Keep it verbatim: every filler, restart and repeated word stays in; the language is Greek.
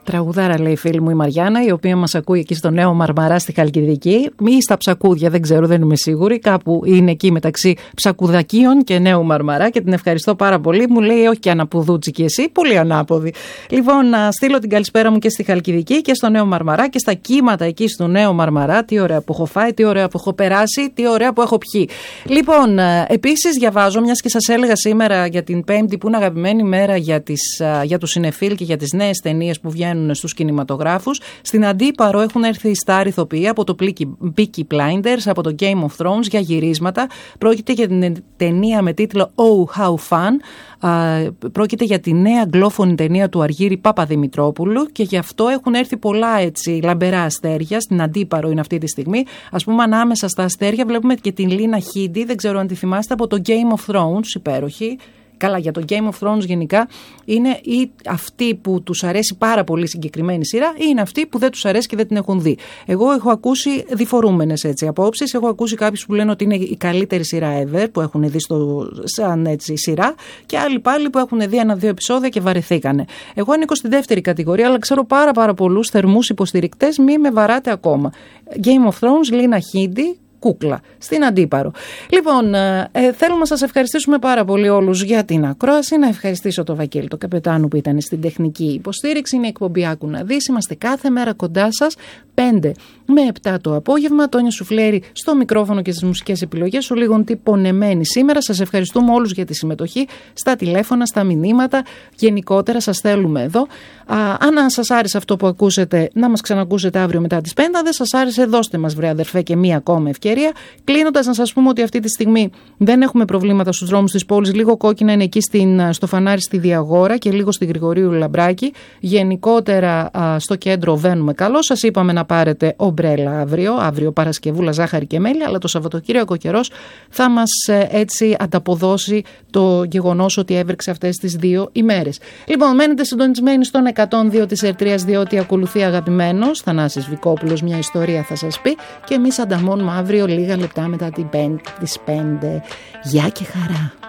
Τραγουδάρα, λέει η φίλη μου η Μαριάννα, η οποία μας ακούει εκεί στο Νέο Μαρμαρά στη Χαλκιδική, ή στα Ψακούδια, δεν ξέρω, δεν είμαι σίγουρη. Κάπου είναι εκεί μεταξύ Ψακουδακίων και Νέου Μαρμαρά και την ευχαριστώ πάρα πολύ. Μου λέει, όχι και αναποδούτσι κι εσύ, πολύ ανάποδη. Λοιπόν, να στείλω την καλησπέρα μου και στη Χαλκιδική και στο Νέο Μαρμαρά και στα κύματα εκεί στο Νέο Μαρμαρά. Τι ωραία που έχω φάει, τι ωραία που έχω περάσει, τι ωραία που έχω πιει. Λοιπόν, επίσης διαβάζω, μιας και σας έλεγα σήμερα για την Πέμπτη, που είναι αγαπημένη μέρα για, τις, για τους συνεφίλ και για τις νέες ταινίες που βγαίνουν στους κινηματογράφους. Στην Αντίπαρο έχουν έρθει star ηθοποιοί από το Peaky Blinders, από το Game of Thrones για γυρίσματα. Πρόκειται για την ταινία με τίτλο Oh How Fun. Πρόκειται για τη νέα αγγλόφωνη ταινία του Αργύρη Παπαδημητρόπουλου και γι' αυτό έχουν έρθει πολλά έτσι λαμπερά αστέρια. Στην Αντίπαρο είναι αυτή τη στιγμή. Ας πούμε, ανάμεσα στα αστέρια βλέπουμε και την Λίνα Χίντι, δεν ξέρω αν τη θυμάστε, από το Game of Thrones, υπέροχη. Καλά, για το Game of Thrones γενικά είναι ή αυτοί που τους αρέσει πάρα πολύ συγκεκριμένη σειρά ή είναι αυτοί που δεν τους αρέσει και δεν την έχουν δει. Εγώ έχω ακούσει διφορούμενες έτσι απόψεις. Έχω ακούσει κάποιους που λένε ότι είναι η καλύτερη σειρά ever που έχουν δει στο, σαν έτσι σειρά και άλλοι πάλι που έχουν δει ένα-δύο επεισόδια και βαρεθήκανε. Εγώ ανήκω στη δεύτερη κατηγορία, αλλά ξέρω πάρα, πάρα πολλούς θερμούς υποστηρικτές, μη με βαράτε ακόμα. Game of Thrones, Λίνα Χίντι, κούκλα, στην Αντίπαρο. Λοιπόν, ε, θέλω να σας ευχαριστήσουμε πάρα πολύ όλους για την ακρόαση. Να ευχαριστήσω τον Βαγγέλη, τον καπετάνου που ήταν στην τεχνική υποστήριξη. Είναι η εκπομπή Άκου να δεις. Είμαστε κάθε μέρα κοντά σας, πέντε με επτά το απόγευμα. Τόνια Σουφλέρη στο μικρόφωνο και στις μουσικές επιλογές. Ο λίγον τι πονεμένη σήμερα. Σας ευχαριστούμε όλους για τη συμμετοχή στα τηλέφωνα, στα μηνύματα. Γενικότερα σας θέλουμε εδώ. Α, αν σας άρεσε αυτό που ακούσετε, να μας ξανακούσετε αύριο μετά τις πέντε. Αν δεν σας άρεσε, δώστε μας, βρε αδερφέ, και μία ακόμα ευκαιρία. Κλείνοντας, να σας πούμε ότι αυτή τη στιγμή δεν έχουμε προβλήματα στους δρόμους της πόλης. Λίγο κόκκινα είναι εκεί στην, στο φανάρι στη Διαγόρα και λίγο στη Γρηγορίου Λαμπράκη. Γενικότερα α, στο κέντρο βαίνουμε καλό. Σας είπαμε να πάρετε ομπρέλα αύριο, αύριο Παρασκευούλα, ζάχαρη και μέλι, αλλά το Σαββατοκύριακο ο καιρός θα μας ε, έτσι ανταποδώσει το γεγονός ότι έβρεξε αυτές τις δύο ημέρες. Λοιπόν, μένετε συντονισμένοι στον εκατόν δύο της Ερτρίας, διότι ακολουθεί αγαπημένος Θανάσης Βικόπουλος, μια ιστορία θα σας πει, και εμείς ανταμώνουμε αύριο λίγα λεπτά μετά τις πέντε. Γεια και χαρά.